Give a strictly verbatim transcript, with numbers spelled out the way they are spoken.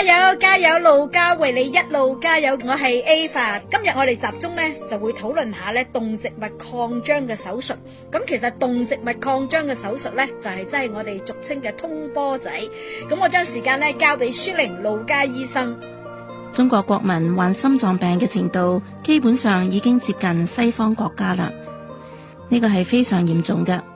加油加油，路加為你一路加油。我係 Ava， 今日我哋集中呢就會討論下呢動植物擴張嘅手術。咁其實動植物擴張嘅手術呢，就係真係我哋俗稱嘅通波仔。咁我將時間呢交俾舒玲路加醫生。 中國國民患心臟病嘅程度基本上已經接近西方國家啦，呢個係非常嚴重嘅。